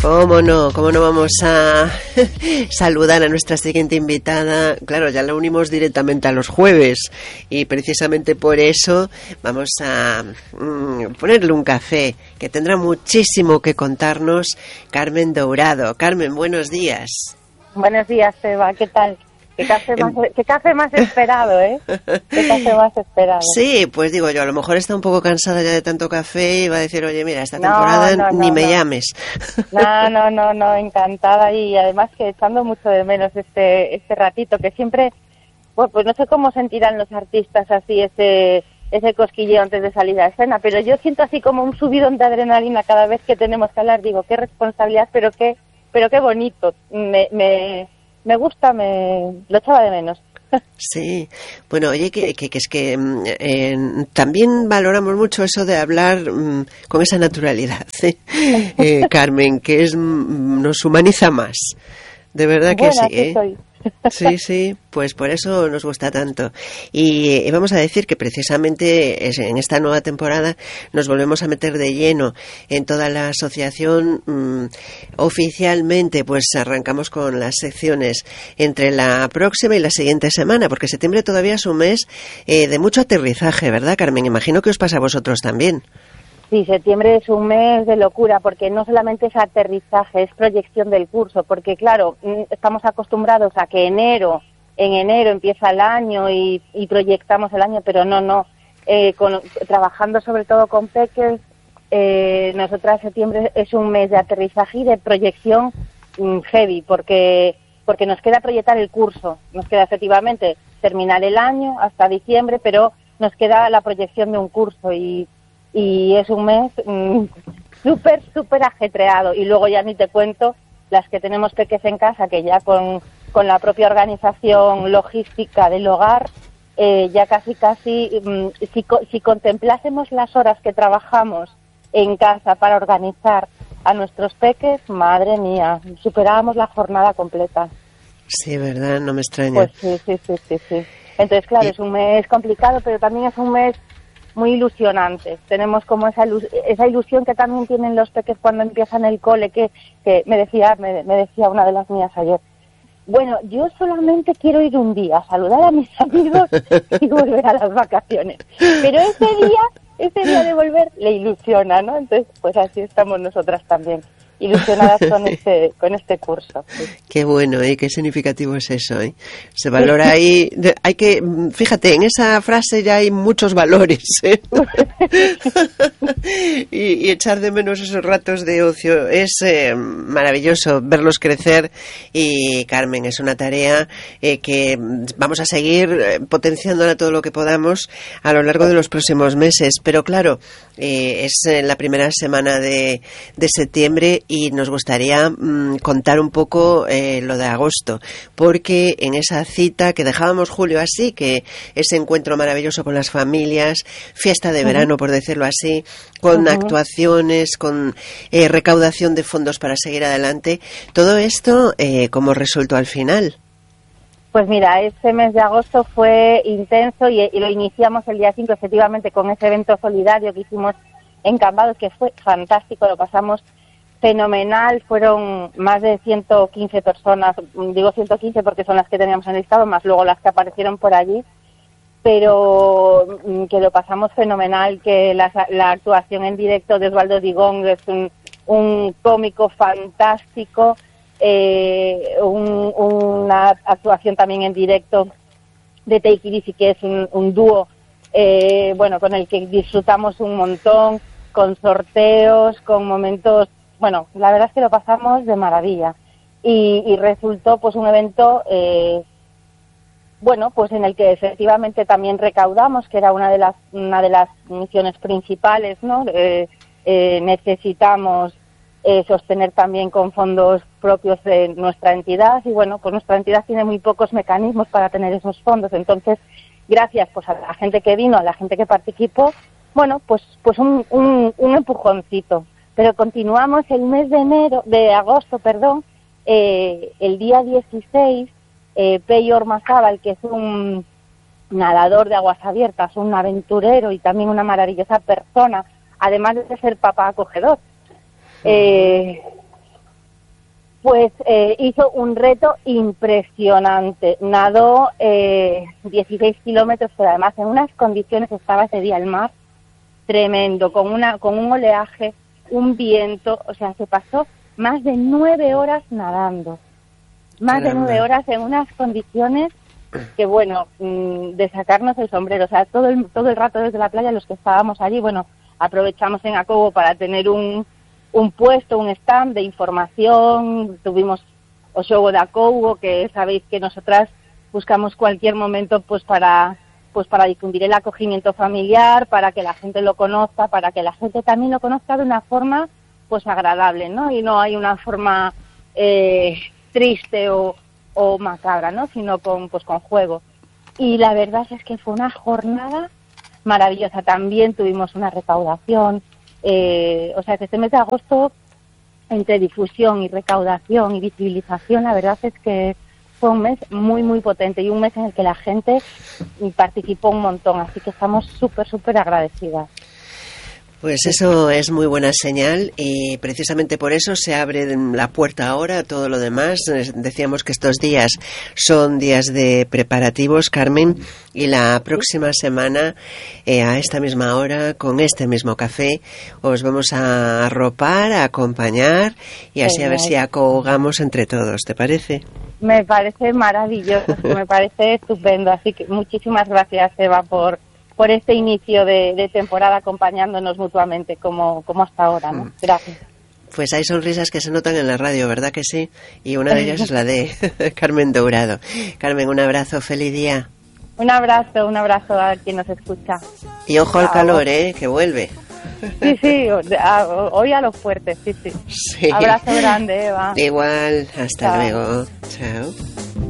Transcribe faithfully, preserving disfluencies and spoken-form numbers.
¿Cómo no? ¿Cómo no vamos a saludar a nuestra siguiente invitada? Claro, ya la unimos directamente a los jueves y precisamente por eso vamos a mm, ponerle un café que tendrá muchísimo que contarnos. Carmen Dourado. Carmen, buenos días. Buenos días, Eva. ¿Qué tal? ¿Qué café más, qué café más esperado, eh? ¿Qué café más esperado? Sí, pues digo yo, a lo mejor está un poco cansada ya de tanto café y va a decir, oye, mira, esta No, temporada no, no, ni me no. llames. No, no, no, no, encantada y además que echando mucho de menos este este ratito, que siempre, bueno, pues no sé cómo sentirán los artistas así ese ese cosquilleo antes de salir a escena, pero yo siento así como un subidón de adrenalina cada vez que tenemos que hablar. Digo, qué responsabilidad, pero qué, pero qué bonito. Me, me Me gusta, me lo echaba de menos. Sí, bueno, oye, que, que, que es que eh, también valoramos mucho eso de hablar mm, con esa naturalidad, ¿eh? Eh, Carmen, que es mm, nos humaniza más, de verdad que Bueno, sí, así ¿eh? soy. Sí, sí, pues por eso nos gusta tanto. Y, y vamos a decir que precisamente es, en esta nueva temporada nos volvemos a meter de lleno en toda la asociación. Mmm, oficialmente, pues arrancamos con las secciones entre la próxima y la siguiente semana, porque septiembre todavía es un mes eh, de mucho aterrizaje, ¿verdad, Carmen? Imagino que os pasa a vosotros también. Sí, septiembre es un mes de locura porque no solamente es aterrizaje, es proyección del curso, porque claro, estamos acostumbrados a que enero, en enero empieza el año y, y proyectamos el año, pero no, no. Eh, con, trabajando sobre todo con peques, eh, nosotras septiembre es un mes de aterrizaje y de proyección mm, heavy, porque porque nos queda proyectar el curso, nos queda efectivamente terminar el año hasta diciembre, pero nos queda la proyección de un curso y y es un mes mmm, súper, súper ajetreado. Y luego ya ni te cuento las que tenemos peques en casa, que ya con, con la propia organización logística del hogar, eh, ya casi, casi, mmm, si, si contemplásemos las horas que trabajamos en casa para organizar a nuestros peques, madre mía, superábamos la jornada completa. Sí, ¿verdad? No me extraña. Pues sí, sí, sí, sí, sí. Entonces, claro, y... es un mes complicado, pero también es un mes muy ilusionante. Tenemos como esa ilus- esa ilusión que también tienen los peques cuando empiezan el cole, que, que me decía me, me decía una de las mías ayer. Bueno, yo solamente quiero ir un día a saludar a mis amigos y volver a las vacaciones. Pero ese día, ese día de volver le ilusiona, ¿no? Entonces, pues así estamos nosotras también, ilusionadas con este con este curso. Qué bueno, ¿eh? Qué significativo es eso, ¿eh? Se valora ahí, hay que, fíjate, en esa frase ya hay muchos valores, ¿eh? y, y echar de menos esos ratos de ocio es eh, maravilloso verlos crecer. Y Carmen, es una tarea eh, que vamos a seguir eh, potenciándola todo lo que podamos a lo largo de los próximos meses, pero claro, eh, es eh, la primera semana de, de septiembre y nos gustaría mmm, contar un poco eh, lo de agosto, porque en esa cita que dejábamos julio así, que ese encuentro maravilloso con las familias, fiesta de verano, uh-huh. por decirlo así, con uh-huh. actuaciones, con eh, recaudación de fondos para seguir adelante, todo esto, eh, ¿cómo resultó al final? Pues mira, ese mes de agosto fue intenso y, y lo iniciamos el día cinco, efectivamente, con ese evento solidario que hicimos en Cambados, que fue fantástico, lo pasamos fenomenal. Fueron más de ciento quince personas, digo ciento quince porque son las que teníamos en el listado, más luego las que aparecieron por allí, pero que lo pasamos fenomenal, que la, la actuación en directo de Osvaldo Digón es un, un cómico fantástico, eh, un, una actuación también en directo de Take It Easy, que es un, un dúo, eh, bueno, con el que disfrutamos un montón, con sorteos, con momentos. Bueno, la verdad es que lo pasamos de maravilla y, y resultó pues un evento, eh, bueno, pues en el que efectivamente también recaudamos, que era una de las una de las misiones principales, ¿no? Eh, eh, necesitamos eh, sostener también con fondos propios de nuestra entidad y bueno, pues nuestra entidad tiene muy pocos mecanismos para tener esos fondos, entonces gracias pues a la gente que vino, a la gente que participó, bueno, pues pues un, un, un empujoncito. Pero continuamos el mes de enero, de agosto, perdón, eh, el día dieciséis, eh, Peyo Ormazábal, que es un nadador de aguas abiertas, un aventurero y también una maravillosa persona, además de ser papá acogedor, eh, Pues eh, hizo un reto impresionante. Nadó eh, dieciséis kilómetros, pero además en unas condiciones, estaba ese día el mar tremendo, con una con un oleaje, un viento, o sea, se pasó más de nueve horas nadando. Más Caramba. de nueve horas en unas condiciones que, bueno, mmm, de sacarnos el sombrero. O sea, todo el, todo el rato desde la playa, los que estábamos allí, bueno, aprovechamos en Acobo para tener un... un puesto, un stand de información, tuvimos o xogo de Acobo, que sabéis que nosotras buscamos cualquier momento pues para pues para difundir el acogimiento familiar, para que la gente lo conozca, para que la gente también lo conozca de una forma pues agradable, ¿no? Y no hay una forma eh, triste o, o macabra, ¿no? Sino con pues con juego. Y la verdad es que fue una jornada maravillosa. También tuvimos una recaudación. Eh, o sea, que este mes de agosto, entre difusión y recaudación y visibilización, la verdad es que fue un mes muy, muy potente y un mes en el que la gente participó un montón. Así que estamos súper, súper agradecidas. Pues eso es muy buena señal y precisamente por eso se abre la puerta ahora a todo lo demás. Decíamos que estos días son días de preparativos, Carmen, y la próxima semana, eh, a esta misma hora, con este mismo café, os vamos a arropar, a acompañar y así a ver si acogamos entre todos, ¿te parece? Me parece maravilloso, me parece estupendo. Así que muchísimas gracias, Eva, por... por este inicio de, de temporada acompañándonos mutuamente como, como hasta ahora, ¿no? Gracias. Pues hay sonrisas que se notan en la radio, ¿verdad que sí? Y una de ellas es la de Carmen Dourado. Carmen, un abrazo, feliz día. Un abrazo, un abrazo a quien nos escucha. Y ojo al calor, ¿eh? Que vuelve. Sí, sí, a, hoy a lo fuerte, sí, sí. Sí. Abrazo grande, Eva. Igual, hasta Chao. luego. Chao.